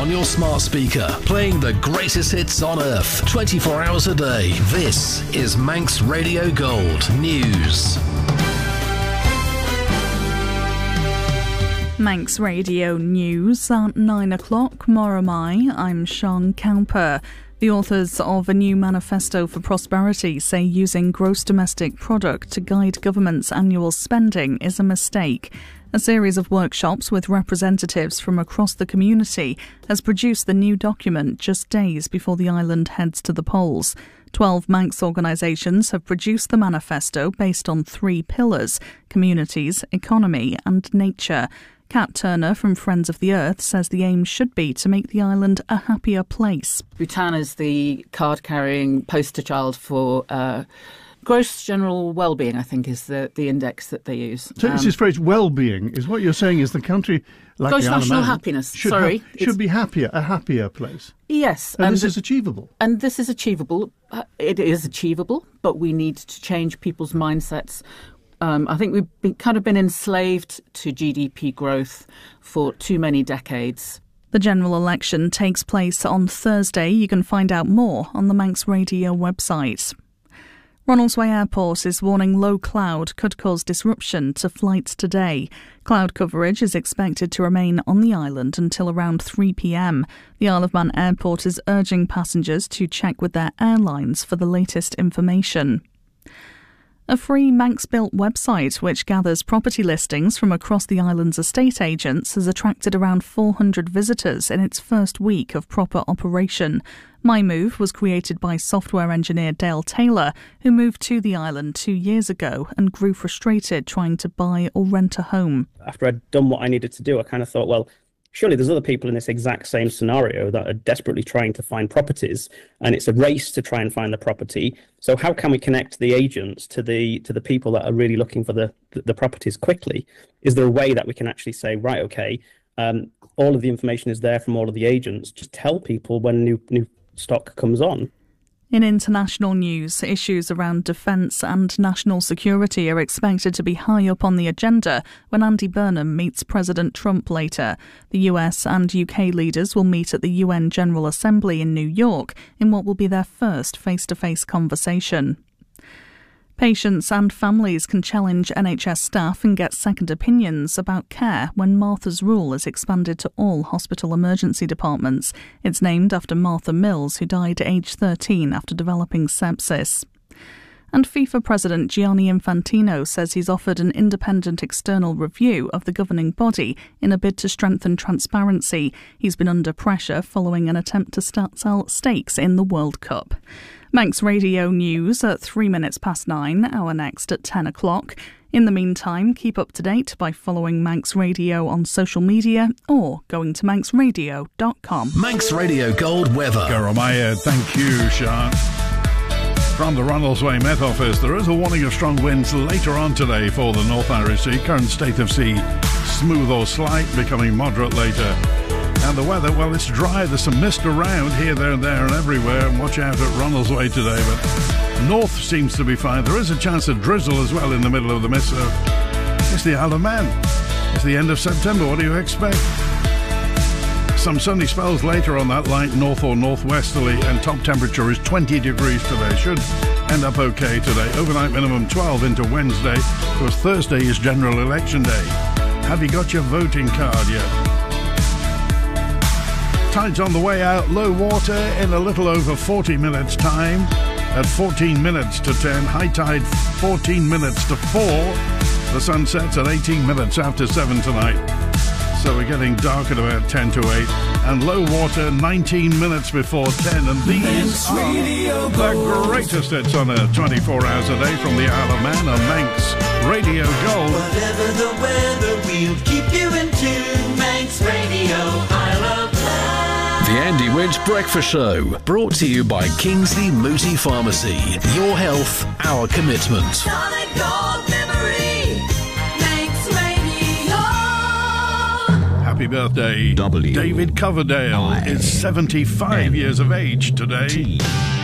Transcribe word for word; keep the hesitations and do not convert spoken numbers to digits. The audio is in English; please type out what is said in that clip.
on your smart speaker, playing the greatest hits on earth, twenty-four hours a day. This is Manx Radio Gold News. Manx Radio News at nine o'clock. Moramai, I'm Sean Cowper. The authors of a new manifesto for prosperity say using gross domestic product to guide government's annual spending is a mistake. A series of workshops with representatives from across the community has produced the new document just days before the island heads to the polls. Twelve Manx organisations have produced the manifesto based on three pillars: communities, economy and nature. Kat Turner from Friends of the Earth says the aim should be to make the island a happier place. Bhutan is the card-carrying poster child for uh, gross general well-being, I think, is the, the index that they use. So um, it's this phrase, well-being, is what you're saying is the country, like gross the Isle of national Man, happiness, should sorry. Have, should be happier, a happier place. Yes. And, and this the, is achievable. And this is achievable. It is achievable, but we need to change people's mindsets. Um, I think we've been, kind of been enslaved to G D P growth for too many decades. The general election takes place on Thursday. You can find out more on the Manx Radio website. Ronaldsway Airport is warning low cloud could cause disruption to flights today. Cloud coverage is expected to remain on the island until around three p.m. The Isle of Man Airport is urging passengers to check with their airlines for the latest information. A free Manx-built website which gathers property listings from across the island's estate agents has attracted around four hundred visitors in its first week of proper operation. MyMove was created by software engineer Dale Taylor, who moved to the island two years ago and grew frustrated trying to buy or rent a home. After I'd done what I needed to do, I kind of thought, well, surely there's other people in this exact same scenario that are desperately trying to find properties, and it's a race to try and find the property. So how can we connect the agents to the to the people that are really looking for the, the, the properties quickly? Is there a way that we can actually say, right, okay, um, all of the information is there from all of the agents, just tell people when new new stock comes on? In international news, issues around defence and national security are expected to be high up on the agenda when Andy Burnham meets President Trump later. The U S and U K leaders will meet at the U N General Assembly in New York in what will be their first face-to-face conversation. Patients and families can challenge N H S staff and get second opinions about care when Martha's Rule is expanded to all hospital emergency departments. It's named after Martha Mills, who died aged thirteen after developing sepsis. And FIFA President Gianni Infantino says he's offered an independent external review of the governing body in a bid to strengthen transparency. He's been under pressure following an attempt to start sell stakes in the World Cup. Manx Radio News at three minutes past nine, our next at ten o'clock. In the meantime, keep up to date by following Manx Radio on social media or going to manx radio dot com. Manx Radio Gold weather. Garamaya, thank you, Sean. From the Ronaldsway Met Office, there is a warning of strong winds later on today for the North Irish Sea. Current state of sea, smooth or slight, becoming moderate later. And the weather, well, it's dry. There's some mist around here, there, and there, and everywhere. Watch out at Ronaldsway today, but north seems to be fine. There is a chance of drizzle as well in the middle of the mist. So it's the Isle of Man. It's the end of September. What do you expect? Some sunny spells later on that light north or northwesterly, and top temperature is twenty degrees today. Should end up okay today. Overnight minimum twelve into Wednesday, because Thursday is General Election Day. Have you got your voting card yet? Tide's on the way out, low water in a little over forty minutes time at fourteen minutes to ten, high tide fourteen minutes to four, the sun sets at eighteen minutes after seven tonight, so we're getting dark at about ten to eight, and low water nineteen minutes before ten, and these are the greatest hits on a twenty-four hours a day from the Isle of Man on Manx Radio Gold. Whatever the weather, we'll keep you in tune. Manx Radio, Isle of Man. The Andy Winch Breakfast Show, brought to you by Kingsley Moody Pharmacy. Your health, our commitment. Solid gold memory, Manx Radio. Happy birthday, W. David Coverdale I. is seventy-five N. years of age today. T.